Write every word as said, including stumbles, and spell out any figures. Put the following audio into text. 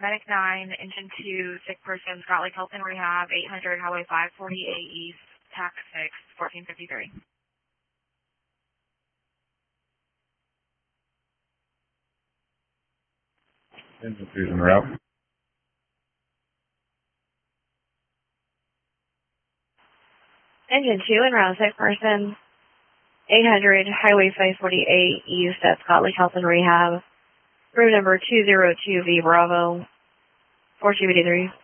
Medic nine, Engine two, sick person, Scott Lake Health and Rehab, eight hundred Highway five forty-eight East, Tax six, fourteen fifty-three. Engine two's en route. Engine two en route, sick person, eight hundred Highway five forty-eight East at Scott Lake Health and Rehab. Room number two zero two V Bravo, fourteen eighty-three.